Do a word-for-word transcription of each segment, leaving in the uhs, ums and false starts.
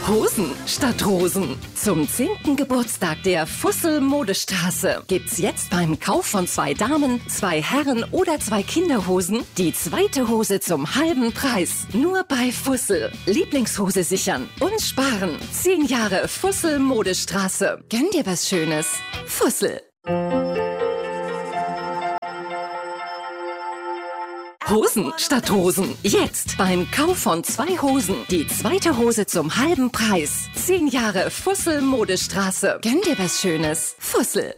Hosen statt Rosen. Zum zehnten Geburtstag der Fussel Modestraße gibt's jetzt beim Kauf von zwei Damen, zwei Herren oder zwei Kinderhosen die zweite Hose zum halben Preis. Nur bei Fussel. Lieblingshose sichern und sparen. Zehn Jahre Fussel Modestraße. Gönn dir was Schönes. Fussel. Hosen statt Rosen. Jetzt beim Kauf von zwei Hosen die zweite Hose zum halben Preis. Zehn Jahre Fussel Modestraße. Gönn dir was Schönes. Fussel.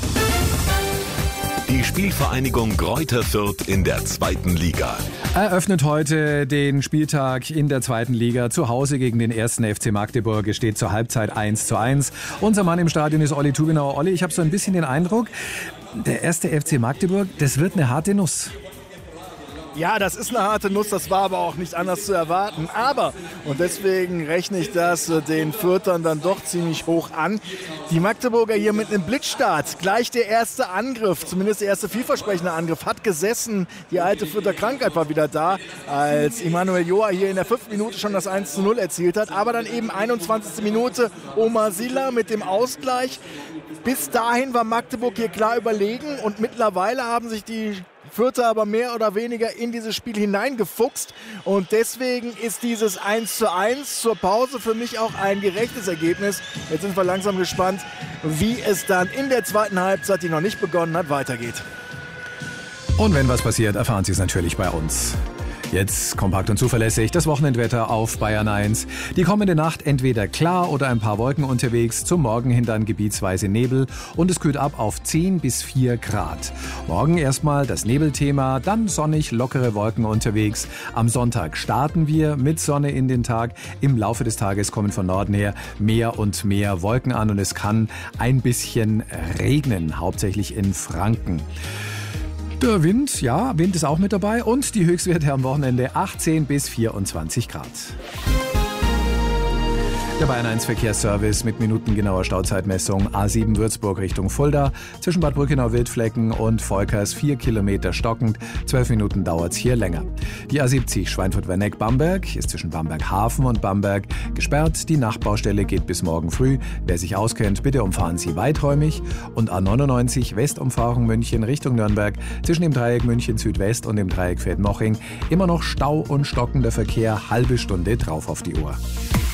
Die Spielvereinigung Greuther Fürth in der zweiten Liga eröffnet heute den Spieltag in der zweiten Liga. Zu Hause gegen den ersten F C Magdeburg. Es steht zur Halbzeit eins zu eins. Unser Mann im Stadion ist Olli Tubenauer. Olli, ich habe so ein bisschen den Eindruck, der erste F C Magdeburg, das wird eine harte Nuss. Ja, das ist eine harte Nuss, das war aber auch nicht anders zu erwarten. Aber, und deswegen rechne ich das den Fürthern dann doch ziemlich hoch an, die Magdeburger hier mit einem Blitzstart. Gleich der erste Angriff, zumindest der erste vielversprechende Angriff, hat gesessen. Die alte Fürther Krankheit war wieder da, als Emanuel Joa hier in der fünften Minute schon das eins zu null erzielt hat. Aber dann eben einundzwanzigste Minute Omar Silla mit dem Ausgleich. Bis dahin war Magdeburg hier klar überlegen und mittlerweile haben sich die Fürther aber mehr oder weniger in dieses Spiel hineingefuchst und deswegen ist dieses eins zu eins zur Pause für mich auch ein gerechtes Ergebnis. Jetzt sind wir langsam gespannt, wie es dann in der zweiten Halbzeit, die noch nicht begonnen hat, weitergeht. Und wenn was passiert, erfahren Sie es natürlich bei uns. Jetzt kompakt und zuverlässig das Wochenendwetter auf Bayern eins. Die kommende Nacht entweder klar oder ein paar Wolken unterwegs, zum Morgen hin dann gebietsweise Nebel und es kühlt ab auf zehn bis vier Grad. Morgen erstmal das Nebelthema, dann sonnig, lockere Wolken unterwegs. Am Sonntag starten wir mit Sonne in den Tag. Im Laufe des Tages kommen von Norden her mehr und mehr Wolken an und es kann ein bisschen regnen, hauptsächlich in Franken. Der Wind, ja, Wind ist auch mit dabei und die Höchstwerte am Wochenende achtzehn bis vierundzwanzig Grad. Der Bayern eins Verkehrsservice mit minutengenauer Stauzeitmessung A sieben Würzburg Richtung Fulda, zwischen Bad Brückenau-Wildflecken und Volkers vier Kilometer stockend, zwölf Minuten dauert's hier länger. Die A siebzig Schweinfurt-Werneck-Bamberg ist zwischen Bamberg-Hafen und Bamberg gesperrt, die Nachtbaustelle geht bis morgen früh. Wer sich auskennt, bitte umfahren Sie weiträumig. Und A neunundneunzig Westumfahrung München Richtung Nürnberg, zwischen dem Dreieck München Südwest und dem Dreieck Feldmoching immer noch Stau und stockender Verkehr, halbe Stunde drauf auf die Uhr.